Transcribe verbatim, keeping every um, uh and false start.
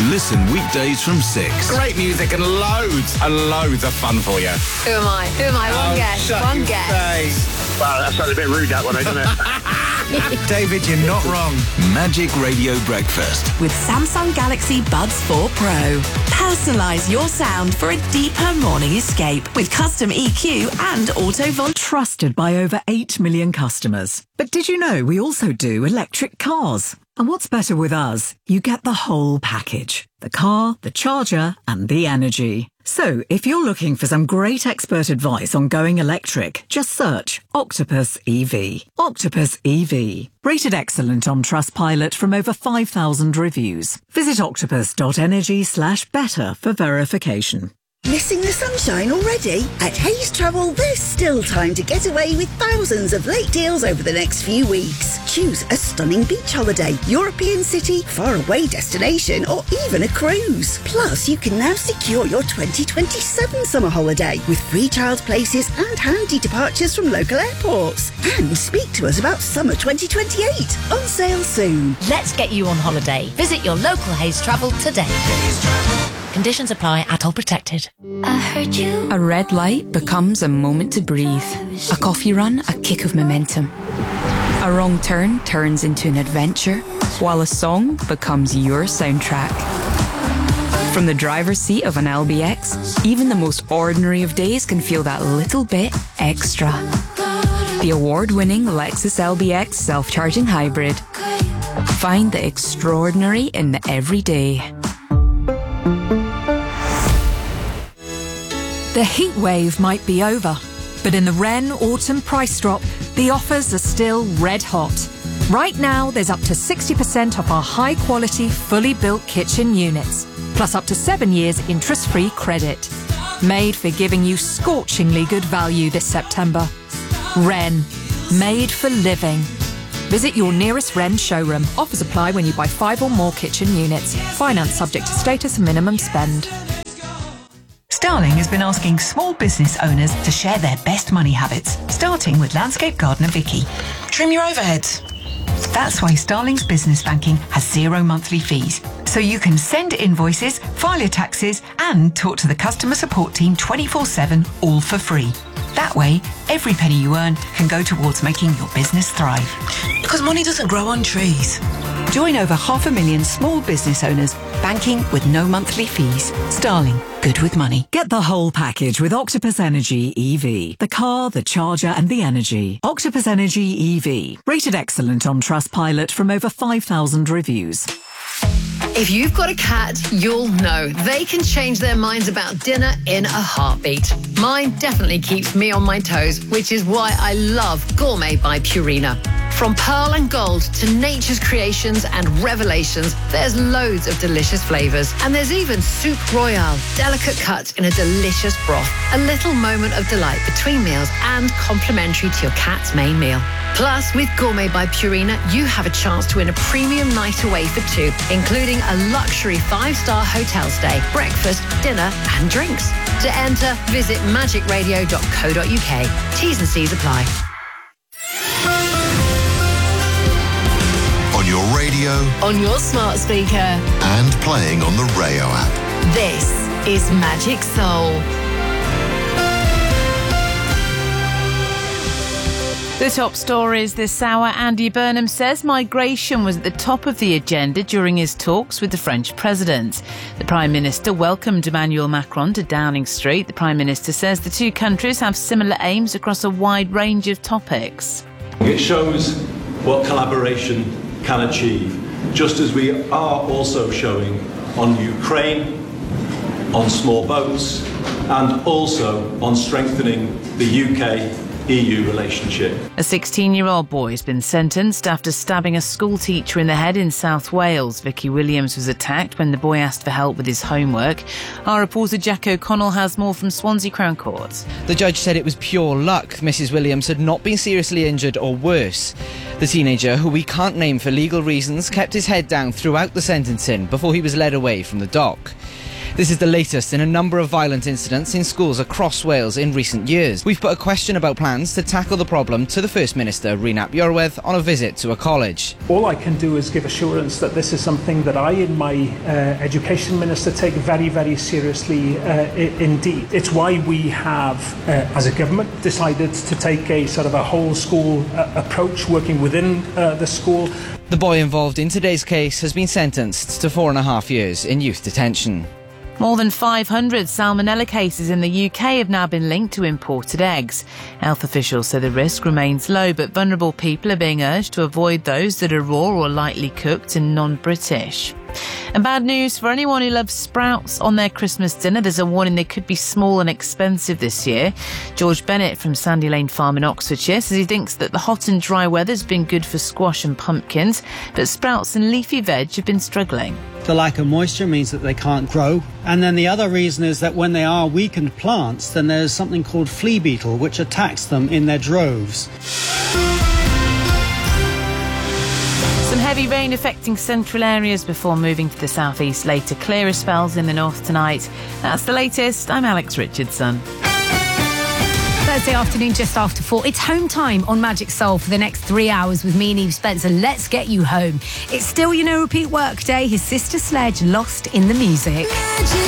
Listen weekdays from six. Great music and loads and loads of fun for you. Who am I? Who am I? One Oh, guess. shut One your guess. face. Well, that sounds a bit rude, that one, doesn't it? David, you're not wrong. Magic Radio Breakfast. With Samsung Galaxy Buds four Pro. Personalise your sound for a deeper morning escape with custom E Q and auto volume. Trusted by over eight million customers. But did you know we also do electric cars? And what's better with us? You get the whole package. The car, the charger, and the energy. So, if you're looking for some great expert advice on going electric, just search Octopus E V. Octopus E V. Rated excellent on Trustpilot from over five thousand reviews. Visit octopus.energy slash better for verification. Missing the sunshine already? At Hayes Travel, there's still time to get away with thousands of late deals over the next few weeks. Choose a stunning beach holiday, European city, faraway destination, or even a cruise. Plus, you can now secure your twenty twenty-seven summer holiday with free child places and handy departures from local airports. And speak to us about summer twenty twenty-eight, on sale soon. Let's get you on holiday. Visit your local Hayes Travel today. Conditions apply, atoll protected. I heard you. A red light becomes a moment to breathe. A coffee run, a kick of momentum. A wrong turn turns into an adventure, while a song becomes your soundtrack. From the driver's seat of an L B X, even the most ordinary of days can feel that little bit extra. The award-winning Lexus L B X self-charging hybrid. Find the extraordinary in the everyday. The heat wave might be over, but in the Wren Autumn Price Drop, the offers are still red hot. Right now, there's up to sixty percent off our high-quality, fully built kitchen units, plus up to seven years interest-free credit. Made for giving you scorchingly good value this September. Wren, made for living. Visit your nearest Wren showroom. Offers apply when you buy five or more kitchen units. Finance subject to status and minimum spend. Starling has been asking small business owners to share their best money habits, starting with landscape gardener Vicky. Trim your overheads. That's why Starling's business banking has zero monthly fees. So you can send invoices, file your taxes, and talk to the customer support team twenty-four seven, all for free. That way, every penny you earn can go towards making your business thrive. Because money doesn't grow on trees. Join over half a million small business owners, banking with no monthly fees. Starling, good with money. Get the whole package with Octopus Energy E V. The car, the charger, and the energy. Octopus Energy E V. Rated excellent on Trustpilot from over five thousand reviews. If you've got a cat, you'll know they can change their minds about dinner in a heartbeat. Mine definitely keeps me on my toes, which is why I love Gourmet by Purina. From pearl and gold to nature's creations and revelations, there's loads of delicious flavours. And there's even Soup Royale, delicate cuts in a delicious broth. A little moment of delight between meals and complimentary to your cat's main meal. Plus, with Gourmet by Purina, you have a chance to win a premium night away for two, including a luxury five-star hotel stay, breakfast, dinner and drinks. To enter, visit magic radio dot co dot uk. T's and C's apply. On your radio. On your smart speaker. And playing on the Rayo app. This is Magic Soul. The top stories this hour. Andy Burnham says migration was at the top of the agenda during his talks with the French president. The Prime Minister welcomed Emmanuel Macron to Downing Street. The Prime Minister says the two countries have similar aims across a wide range of topics. It shows what collaboration can achieve, just as we are also showing on Ukraine, on small boats, and also on strengthening the U K E U relationship. A sixteen-year-old boy has been sentenced after stabbing a school teacher in the head in South Wales. Vicky Williams was attacked when the boy asked for help with his homework. Our reporter Jack O'Connell has more from Swansea Crown Court. The judge said it was pure luck. Missus Williams had not been seriously injured or worse. The teenager, who we can't name for legal reasons, kept his head down throughout the sentencing before he was led away from the dock. This is the latest in a number of violent incidents in schools across Wales in recent years. We've put a question about plans to tackle the problem to the First Minister, Rhun ap Iorwerth, on a visit to a college. All I can do is give assurance that this is something that I and my uh, Education Minister take very, very seriously uh, I- indeed. It's why we have, uh, as a government, decided to take a sort of a whole school uh, approach, working within uh, the school. The boy involved in today's case has been sentenced to four and a half years in youth detention. More than five hundred salmonella cases in the U K have now been linked to imported eggs. Health officials say the risk remains low, but vulnerable people are being urged to avoid those that are raw or lightly cooked and non-British. And bad news for anyone who loves sprouts on their Christmas dinner. There's a warning they could be small and expensive this year. George Bennett from Sandy Lane Farm in Oxfordshire says he thinks that the hot and dry weather's been good for squash and pumpkins, but sprouts and leafy veg have been struggling. The lack of moisture means that they can't grow. And then the other reason is that when they are weakened plants, then there's something called flea beetle, which attacks them in their droves. Some heavy rain affecting central areas before moving to the southeast later. Clearer spells in the north tonight. That's the latest. I'm Alex Richardson. Thursday afternoon, just after four. It's home time on Magic Soul for the next three hours with me and Eve Spencer. Let's get you home. It's still, you know, repeat work day. His sister Sledge lost in the music.